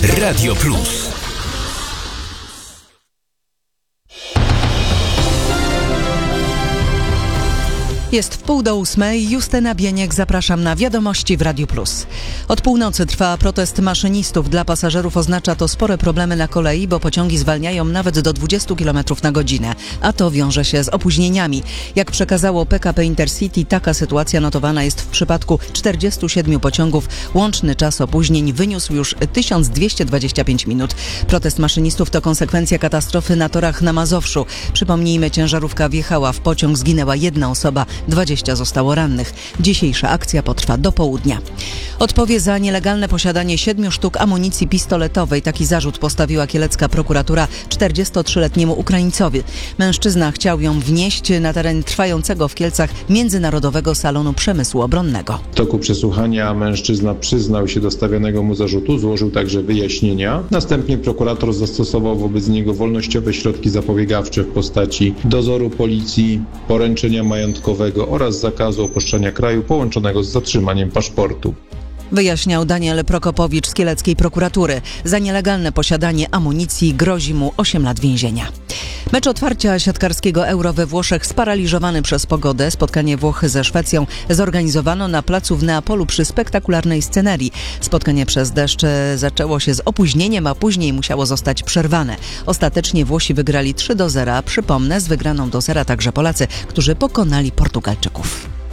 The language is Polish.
Radio Plus. Jest 7:30, Justyna Bieniek, zapraszam na Wiadomości w Radiu Plus. Od północy trwa protest maszynistów. Dla pasażerów oznacza to spore problemy na kolei, bo pociągi zwalniają nawet do 20 km na godzinę, a to wiąże się z opóźnieniami. Jak przekazało PKP Intercity, taka sytuacja notowana jest w przypadku 47 pociągów. Łączny czas opóźnień wyniósł już 1225 minut. Protest maszynistów to konsekwencja katastrofy na torach na Mazowszu. Przypomnijmy, ciężarówka wjechała w pociąg, zginęła jedna osoba. 20 zostało rannych. Dzisiejsza akcja potrwa do południa. Odpowie za nielegalne posiadanie 7 sztuk amunicji pistoletowej. Taki zarzut postawiła kielecka prokuratura 43-letniemu Ukraińcowi. Mężczyzna chciał ją wnieść na teren trwającego w Kielcach Międzynarodowego Salonu Przemysłu Obronnego. W toku przesłuchania mężczyzna przyznał się do stawianego mu zarzutu, złożył także wyjaśnienia. Następnie prokurator zastosował wobec niego wolnościowe środki zapobiegawcze w postaci dozoru policji, poręczenia majątkowego oraz zakazu opuszczania kraju połączonego z zatrzymaniem paszportu. Wyjaśniał Daniel Prokopowicz z kieleckiej prokuratury. Za nielegalne posiadanie amunicji grozi mu 8 lat więzienia. Mecz otwarcia siatkarskiego Euro we Włoszech sparaliżowany przez pogodę. Spotkanie Włochy ze Szwecją zorganizowano na placu w Neapolu przy spektakularnej scenerii. Spotkanie przez deszcz zaczęło się z opóźnieniem, a później musiało zostać przerwane. Ostatecznie Włosi wygrali 3-0. Przypomnę, z wygraną do 0 także Polacy, którzy pokonali Portugalczyków.